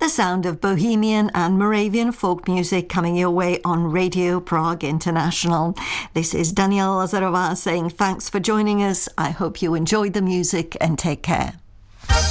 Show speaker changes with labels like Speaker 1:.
Speaker 1: sound of Bohemian and Moravian folk music coming your way on Radio Prague International. This is Daniela Lazarova saying thanks for joining us. I hope you enjoyed the music and take care.